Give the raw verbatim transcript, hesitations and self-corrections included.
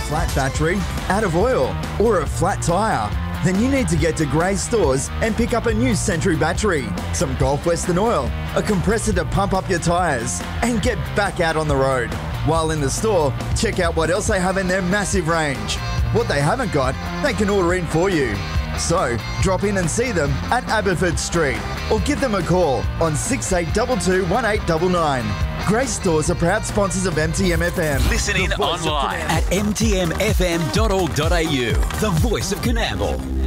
flat battery, out of oil, or a flat tyre? Then you need to get to Gray Stores and pick up a new Sentry battery, some Gulf Western oil, a compressor to pump up your tyres, and get back out on the road. While in the store, check out what else they have in their massive range. What they haven't got, they can order in for you. So, drop in and see them at Aberford Street or give them a call on six eight two two, one eight nine nine. Grace Stores are proud sponsors of M T M F M. Listen in online at m t m f m dot org dot a u. The voice of Coonamble.